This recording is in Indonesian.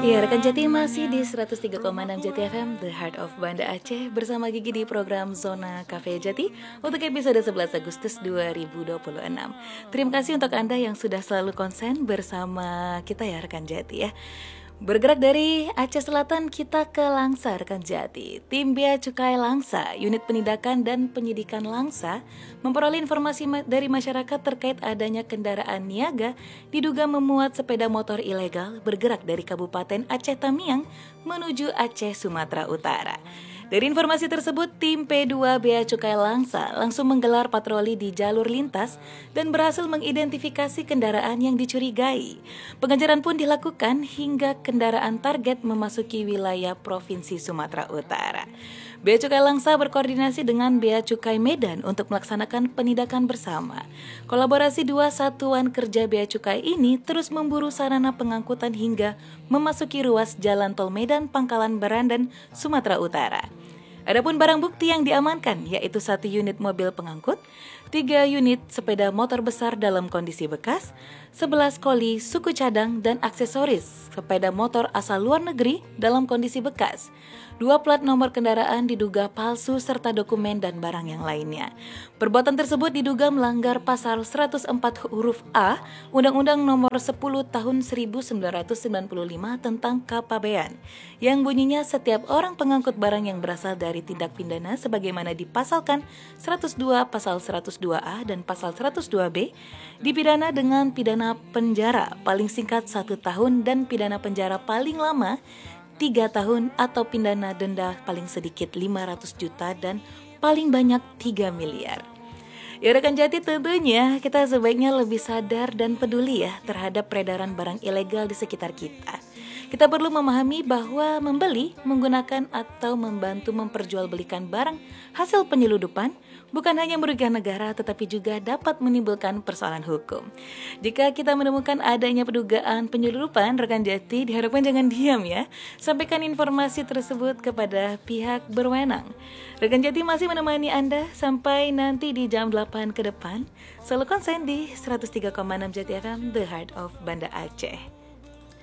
Ya, rekan Jati masih di 103,6 Jati FM, The Heart of Banda Aceh, bersama Gigi di program Zona Cafe Jati untuk episode 11 Agustus 2026. Terima kasih untuk Anda yang sudah selalu konsen bersama kita ya rekan Jati ya. Bergerak dari Aceh Selatan kita ke Langsa rekan Jati. Tim Bea Cukai Langsa, unit penindakan dan penyidikan Langsa, memperoleh informasi dari masyarakat terkait adanya kendaraan niaga diduga memuat sepeda motor ilegal bergerak dari Kabupaten Aceh Tamiang menuju Aceh Sumatera Utara. Dari informasi tersebut, tim P2 Bea Cukai Langsa langsung menggelar patroli di jalur lintas dan berhasil mengidentifikasi kendaraan yang dicurigai. Pengejaran pun dilakukan hingga kendaraan target memasuki wilayah Provinsi Sumatera Utara. Bea Cukai Langsa berkoordinasi dengan Bea Cukai Medan untuk melaksanakan penindakan bersama. Kolaborasi dua satuan kerja Bea Cukai ini terus memburu sarana pengangkutan hingga memasuki ruas Jalan Tol Medan Pangkalan Berandan, Sumatera Utara. Adapun barang bukti yang diamankan yaitu 1 unit mobil pengangkut, 3 unit sepeda motor besar dalam kondisi bekas, 11 koli suku cadang dan aksesoris sepeda motor asal luar negeri dalam kondisi bekas, 2 plat nomor kendaraan diduga palsu serta dokumen dan barang yang lainnya. Perbuatan tersebut diduga melanggar pasal 104 huruf A Undang-Undang Nomor 10 Tahun 1995 tentang kepabean yang bunyinya setiap orang pengangkut barang yang berasal dari tindak pidana sebagaimana dipasalkan 102 pasal 102A dan pasal 102B dipidana dengan pidana penjara paling singkat 1 tahun dan pidana penjara paling lama 3 tahun atau pidana denda paling sedikit 500 juta dan paling banyak 3 miliar. Ya rekan Jati, tentunya kita sebaiknya lebih sadar dan peduli ya terhadap peredaran barang ilegal di sekitar kita. Kita perlu memahami bahwa membeli, menggunakan atau membantu memperjualbelikan barang hasil penyeludupan bukan hanya merugikan negara tetapi juga dapat menimbulkan persoalan hukum. Jika kita menemukan adanya pendugaan penyeludupan, rekan Jati diharapkan jangan diam ya. Sampaikan informasi tersebut kepada pihak berwenang. Rekan Jati masih menemani Anda sampai nanti di jam 8 ke depan. Selalu konsen di 103,6 Jati FM, The Heart of Banda Aceh.